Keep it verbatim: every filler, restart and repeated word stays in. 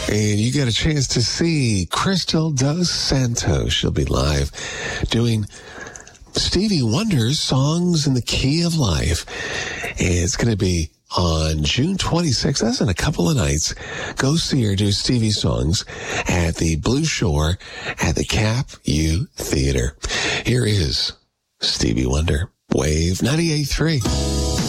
And you get a chance to see Crystal Dos Santos. She'll be live doing Stevie Wonder's Songs in the Key of Life. And it's going to be on June twenty-sixth. That's in a couple of nights. Go see her do Stevie songs at the Blue Shore at the Cap U Theater. Here is Stevie Wonder. Wave ninety-eight point three.